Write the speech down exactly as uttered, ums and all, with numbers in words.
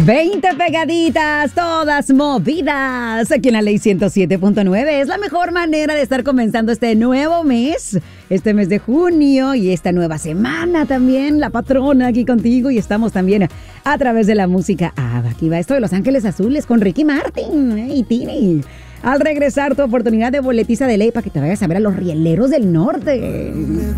veinte pegaditas, todas movidas. Aquí en la Ley ciento siete punto nueve es la mejor manera de estar comenzando este nuevo mes, este mes de junio y esta nueva semana también. La patrona aquí contigo y estamos también a través de la música. Ah, aquí va esto de Los Ángeles Azules con Ricky Martin ¿eh? y Tini. Al regresar, tu oportunidad de boletiza de ley para que te vayas a ver a los Rieleros del Norte.